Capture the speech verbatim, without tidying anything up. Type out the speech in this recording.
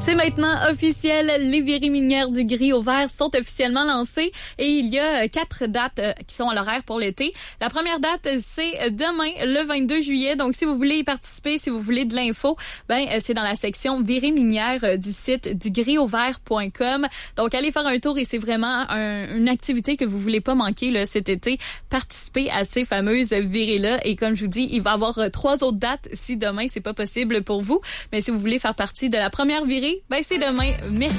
C'est maintenant officiel, les virées minières du gris au vert sont officiellement lancées et il y a quatre dates qui sont à l'horaire pour l'été. La première date, c'est demain, le vingt-deux juillet. Donc, si vous voulez y participer, si vous voulez de l'info, ben c'est dans la section virées minières du site du gris au vert point com. Donc, allez faire un tour et c'est vraiment un, une activité que vous voulez pas manquer là, cet été. Participez à ces fameuses virées-là. Et comme je vous dis, il va y avoir trois autres dates si demain, c'est pas possible pour vous. Mais si vous voulez faire partie de la première virée, ben c'est demain, mercredi.